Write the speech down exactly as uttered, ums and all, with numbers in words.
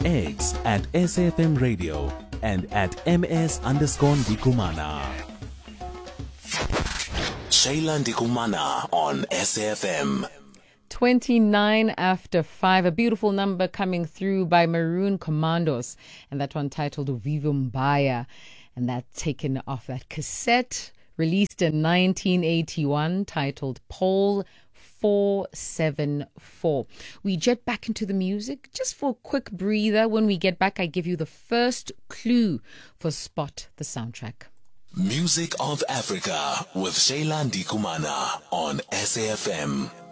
X at S A F M Radio and at M S underscore Ndikumana. Shayla Ndikumana on S A F M. twenty-nine after five, a beautiful number coming through by Maroon Commandos, and that one titled Vivo Mbaya, and that taken off that cassette released in nineteen eighty-one titled Pole four seven four. We jet back into the music just for a quick breather. When we get back, I give you the first clue for Spot the Soundtrack. Music of Africa with Shayla Ndikumana on S A F M.